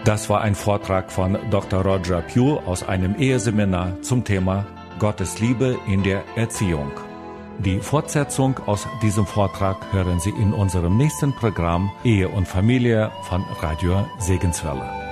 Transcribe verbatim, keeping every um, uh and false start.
Das war ein Vortrag von Doktor Roger Pugh aus einem Eheseminar zum Thema Gottes Liebe in der Erziehung. Die Fortsetzung aus diesem Vortrag hören Sie in unserem nächsten Programm Ehe und Familie von Radio Segenswelle.